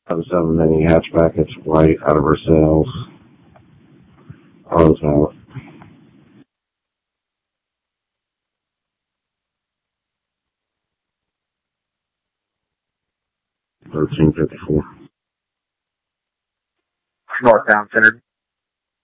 7 Mini hatchback. It's white, out of our sales. Autos out. 1354. Northbound centered.